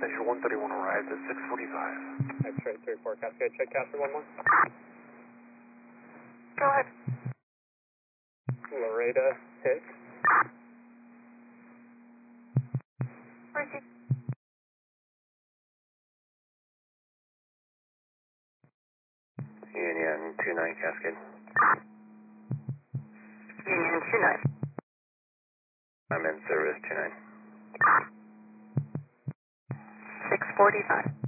Measure 131 arrived at 6:45. X-ray 34 Cascade, check Casper 1-1. Go ahead. Laredo, hit. Receive. Union 29 Cascade. Union 29. I'm in service 29. 6:45.